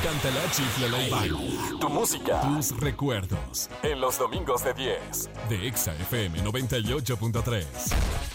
Cántala, chiflala y baila. Tu música, tus recuerdos. En los domingos de 10. De Exa FM 98.3.